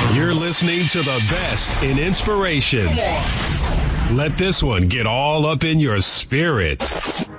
You're listening to the best in inspiration. Let this one get all up in your spirit.